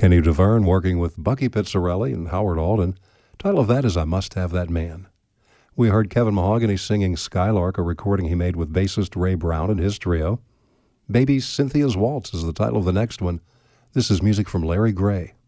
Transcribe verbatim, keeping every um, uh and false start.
Kenny DeVerne working with Bucky Pizzarelli and Howard Alden. Title of that is I Must Have That Man. We heard Kevin Mahogany singing Skylark, a recording he made with bassist Ray Brown and his trio. Baby Cynthia's Waltz is the title of the next one. This is music from Larry Gray.